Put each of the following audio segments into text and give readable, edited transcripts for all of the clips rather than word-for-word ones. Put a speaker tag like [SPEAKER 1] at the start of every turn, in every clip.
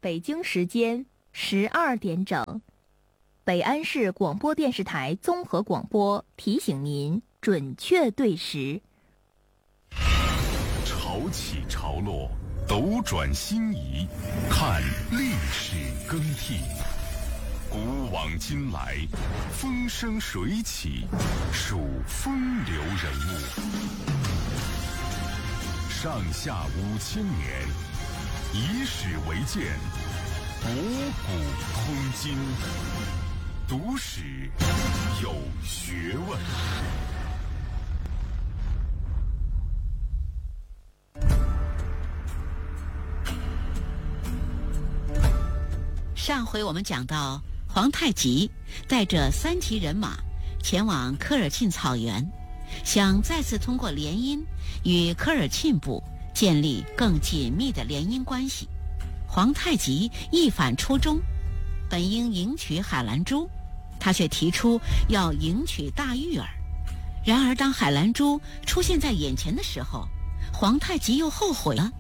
[SPEAKER 1] 北京时间12点整，北安市广播电视台综合广播提醒您准确对时。
[SPEAKER 2] 潮起潮落，斗转星移，看历史更替。古往今来，风生水起，数风流人物。上下5000年，以史为鉴，博古通今。读史有学问。
[SPEAKER 3] 上回我们讲到，皇太极带着3骑人马前往科尔沁草原，想再次通过联姻与科尔沁部建立更紧密的联姻关系。皇太极一反初衷，本应迎娶海兰珠，他却提出要迎娶大玉儿。然而当海兰珠出现在眼前的时候，皇太极又后悔了。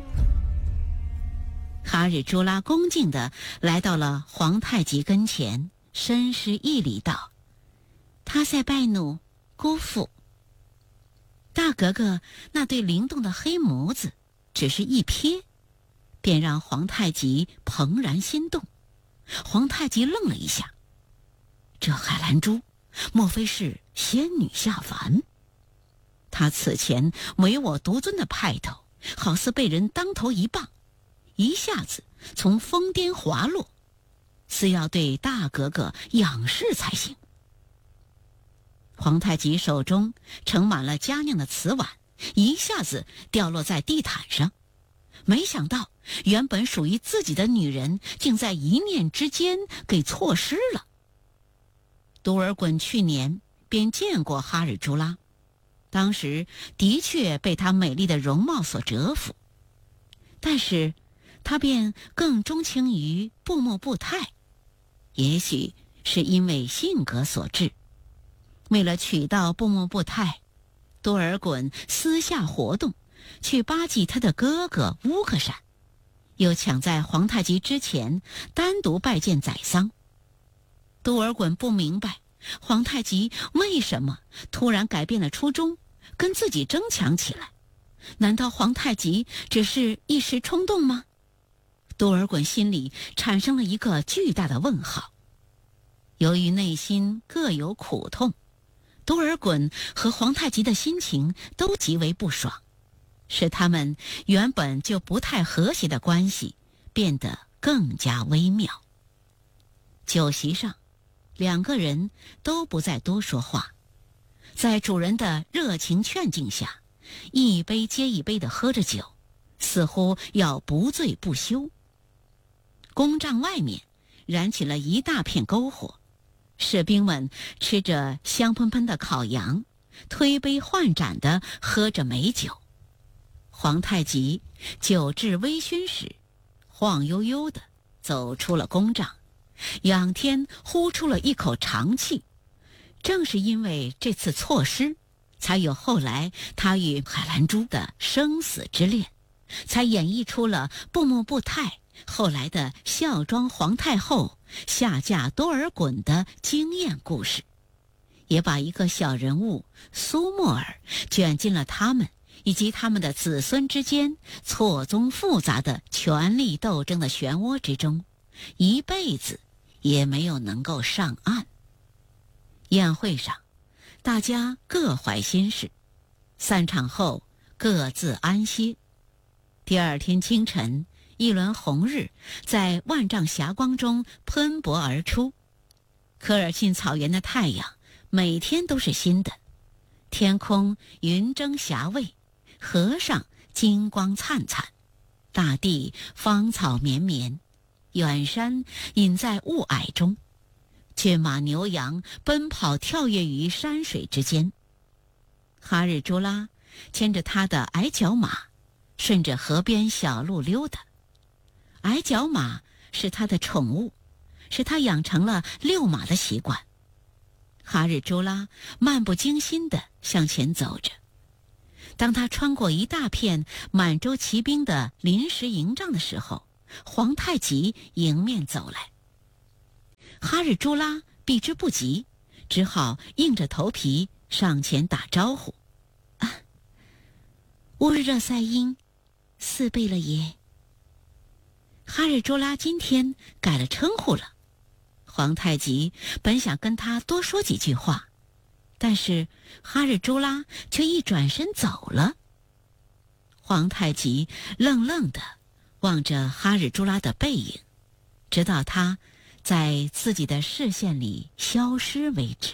[SPEAKER 3] 哈日朱拉恭敬地来到了皇太极跟前，深施一礼道：“他塞拜努，姑父。”大格格那对灵动的黑眸子只是一瞥，便让皇太极怦然心动。皇太极愣了一下，这海兰珠莫非是仙女下凡？她此前唯我独尊的派头，好似被人当头一棒，一下子从疯癫滑落，似要对大格格仰视才行。皇太极手中盛满了佳酿的瓷碗，一下子掉落在地毯上。没想到原本属于自己的女人，竟在一念之间给错失了。多尔衮去年便见过哈日朱拉，当时的确被她美丽的容貌所折服，但是他便更钟情于布木布泰，也许是因为性格所致。为了娶到布木布泰，多尔衮私下活动，去巴结他的哥哥乌克善，又抢在皇太极之前单独拜见宰桑。多尔衮不明白皇太极为什么突然改变了初衷，跟自己争抢起来。难道皇太极只是一时冲动吗？多尔衮心里产生了一个巨大的问号。由于内心各有苦痛，多尔衮和皇太极的心情都极为不爽，使他们原本就不太和谐的关系变得更加微妙。酒席上，两个人都不再多说话，在主人的热情劝进下，一杯接一杯地喝着酒，似乎要不醉不休。宫帐外面燃起了一大片篝火，士兵们吃着香喷喷的烤羊，推杯换盏地喝着美酒。皇太极酒至微醺时，晃悠悠地走出了宫帐，仰天呼出了一口长气。正是因为这次错失，才有后来他与海兰珠的生死之恋，才演绎出了布木布泰后来的孝庄皇太后下嫁多尔衮的惊艳故事，也把一个小人物苏沫尔卷进了他们以及他们的子孙之间错综复杂的权力斗争的漩涡之中，一辈子也没有能够上岸。宴会上，大家各怀心事，散场后各自安歇。第二天清晨，一轮红日在万丈霞光中喷薄而出。科尔沁草原的太阳每天都是新的，天空云蒸霞蔚，河上金光灿灿，大地芳草绵绵，远山隐在雾霭中，骏马牛羊奔跑跳跃于山水之间。哈日朱拉牵着他的矮脚马，顺着河边小路溜达。矮脚马是他的宠物，使他养成了遛马的习惯。哈日朱拉漫不经心地向前走着，当他穿过一大片满洲骑兵的临时营帐的时候， 皇太极迎面走来。哈日朱拉避之不及，只好硬着头皮上前打招呼：“乌日热塞因，四贝勒爷。”哈日朱拉今天改了称呼了。皇太极本想跟他多说几句话，但是哈日朱拉却一转身走了。皇太极愣愣地望着哈日朱拉的背影，直到他在自己的视线里消失为止。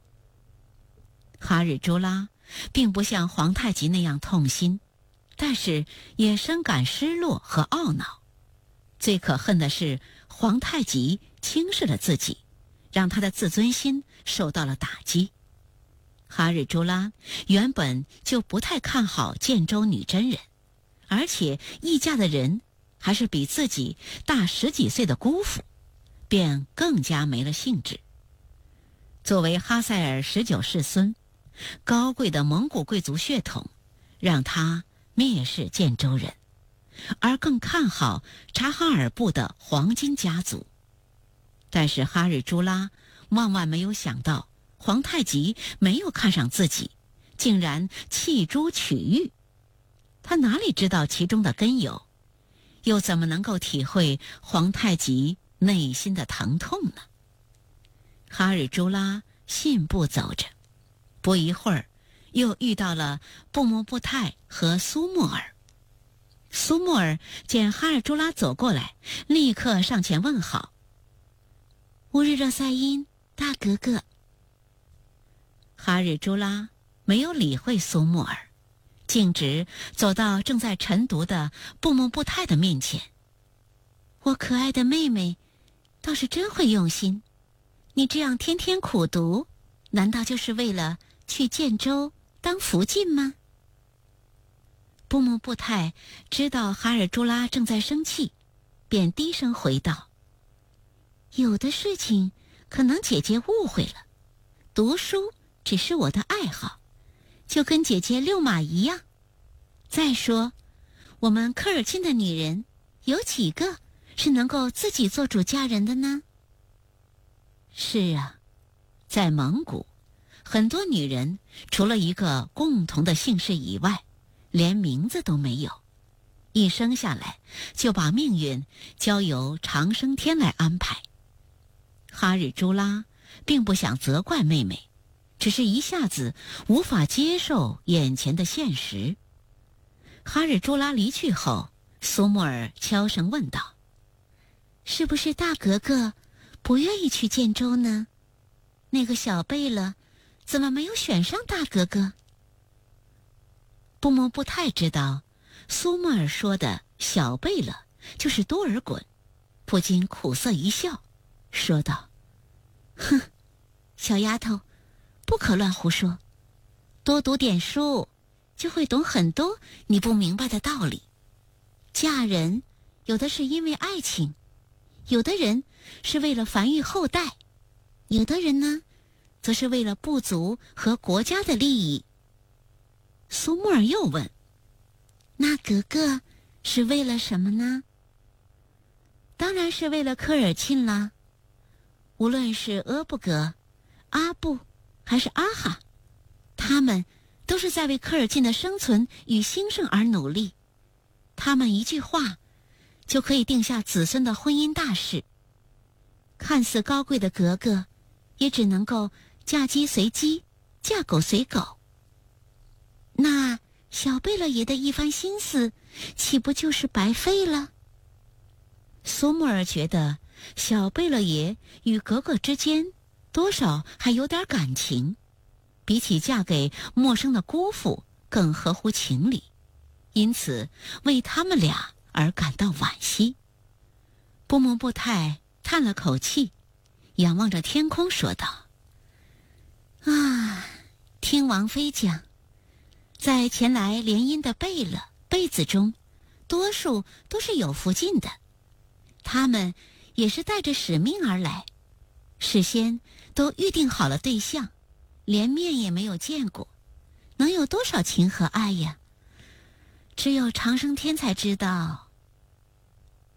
[SPEAKER 3] 哈日朱拉并不像皇太极那样痛心，但是也深感失落和懊恼。最可恨的是，皇太极轻视了自己，让他的自尊心受到了打击。哈日朱拉原本就不太看好建州女真人，而且议价的人还是比自己大10几岁的姑父，便更加没了兴致。作为哈塞尔19世孙，高贵的蒙古贵族血统让他蔑视建州人，而更看好察哈尔部的黄金家族。但是哈日朱拉万万没有想到，皇太极没有看上自己，竟然弃珠取玉。他哪里知道其中的根由，又怎么能够体会皇太极内心的疼痛呢？哈日朱拉信步走着，不一会儿又遇到了布木布泰和苏木尔。苏木尔见哈日朱拉走过来，立刻上前问好：“乌日热塞因，大格格。”哈日朱拉没有理会苏木尔，径直走到正在晨读的布木布泰的面前。“我可爱的妹妹倒是真会用心，你这样天天苦读，难道就是为了去建州当福晋吗？”布木布泰知道哈日朱拉正在生气，便低声回道：“有的事情可能姐姐误会了，读书只是我的爱好，就跟姐姐遛马一样。再说，我们科尔沁的女人有几个是能够自己做主嫁人的呢？”是啊，在蒙古，很多女人除了一个共同的姓氏以外，连名字都没有，一生下来就把命运交由长生天来安排。哈日朱拉并不想责怪妹妹，只是一下子无法接受眼前的现实。哈日朱拉离去后，苏木尔悄声问道：“是不是大格格不愿意去建州呢？那个小贝勒怎么没有选上大格格？”布木布泰知道苏木尔说的小贝勒就是多尔衮，不禁苦涩一笑，说道：“哼，小丫头，不可乱胡说，多读点书，就会懂很多你不明白的道理。嫁人，有的是因为爱情，有的人是为了繁育后代，有的人呢，则是为了部族和国家的利益。”苏木尔又问：“那格格是为了什么呢？”“当然是为了科尔沁啦。无论是阿布格、阿布还是阿哈，他们都是在为科尔沁的生存与兴盛而努力。他们一句话就可以定下子孙的婚姻大事。看似高贵的格格，也只能够嫁鸡随鸡，嫁狗随狗。那小贝勒爷的一番心思，岂不就是白费了？”苏木尔觉得小贝勒爷与格格之间多少还有点感情，比起嫁给陌生的姑父更合乎情理，因此为他们俩而感到惋惜。布木布泰叹了口气，仰望着天空说道：“啊，听王妃讲，在前来联姻的贝子中，多数都是有福晋的，他们也是带着使命而来，事先都预定好了对象，连面也没有见过，能有多少情和爱呀？只有长生天才知道。”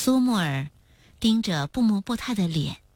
[SPEAKER 3] 苏木尔盯着布木布泰的脸，